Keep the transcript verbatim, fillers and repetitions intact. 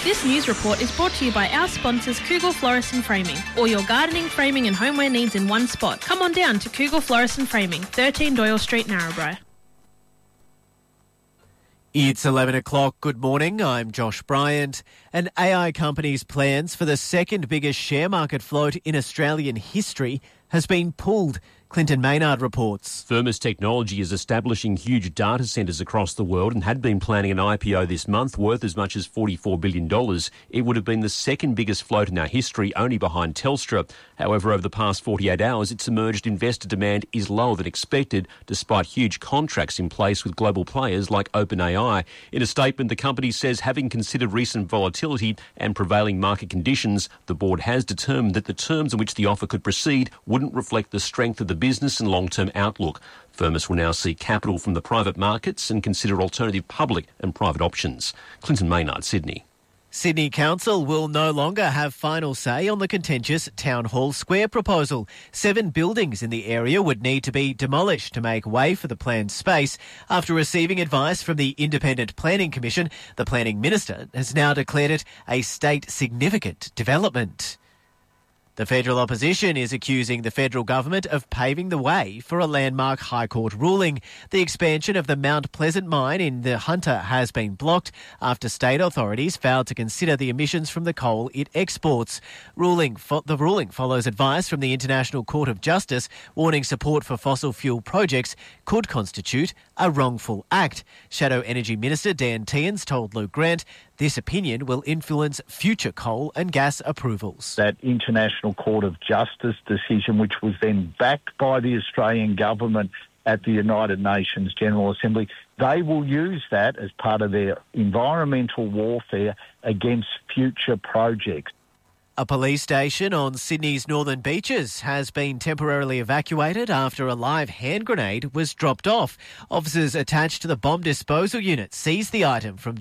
This news report is brought to you by our sponsors Kugel Florist and Framing. All your gardening, framing and homeware needs in one spot. Come on down to Kugel Florist and Framing, thirteen Doyle Street, Narrabri. It's eleven o'clock. Good morning. I'm Josh Bryant. An A I company's plans for the second biggest share market float in Australian history has been pulled. Clinton Maynard reports. Firmus Technology is establishing huge data centres across the world and had been planning an I P O this month worth as much as forty-four billion dollars. It would have been the second biggest float in our history, only behind Telstra. However, over the past forty-eight hours, it's emerged investor demand is lower than expected, despite huge contracts in place with global players like OpenAI. In a statement, the company says, having considered recent volatility and prevailing market conditions, the board has determined that the terms in which the offer could proceed wouldn't reflect the strength of the business and long-term outlook. Firmus will now seek capital from the private markets and consider alternative public and private options. Clinton Maynard, Sydney. Sydney Council will no longer have final say on the contentious Town Hall Square proposal. Seven buildings in the area would need to be demolished to make way for the planned space. After receiving advice from the Independent Planning Commission, the Planning Minister has now declared it a state significant development. The federal opposition is accusing the federal government of paving the way for a landmark High Court ruling. The expansion of the Mount Pleasant mine in the Hunter has been blocked after state authorities failed to consider the emissions from the coal it exports. Ruling fo- the ruling follows advice from the International Court of Justice warning support for fossil fuel projects could constitute a wrongful act. Shadow Energy Minister Dan Tehan told Luke Grant this opinion will influence future coal and gas approvals. That International Court of Justice decision, which was then backed by the Australian government at the United Nations General Assembly, they will use that as part of their environmental warfare against future projects. A police station on Sydney's northern beaches has been temporarily evacuated after a live hand grenade was dropped off. Officers attached to the bomb disposal unit seized the item from